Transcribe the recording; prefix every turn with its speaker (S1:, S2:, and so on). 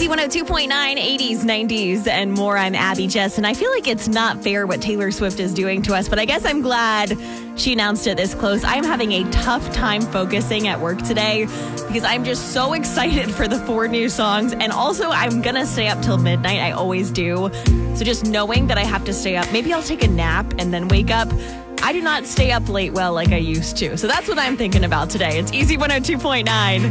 S1: Easy 102.9, 80s, 90s, and more. I'm Abby Jess, and I feel like it's not fair what Taylor Swift is doing to us, but I guess I'm glad she announced it this close. I'm having a tough time focusing at work today because I'm just so excited for the 4 new songs, and also I'm going to stay up till midnight. I always do. So just knowing that I have to stay up, maybe I'll take a nap and then wake up. I do not stay up late well like I used to. So that's what I'm thinking about today. It's Easy 102.9.